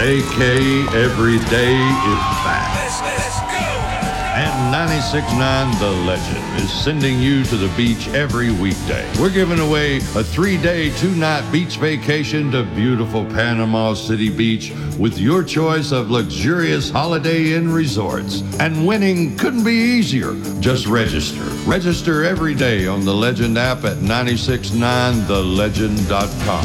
vacay every day is back. Let's go! And 96.9 The Legend is sending you to the beach every weekday. We're giving away a 3-day, 2-night beach vacation to beautiful Panama City Beach with your choice of luxurious Holiday Inn resorts. And winning couldn't be easier. Just register. Register every day on the Legend app at 969thelegend.com.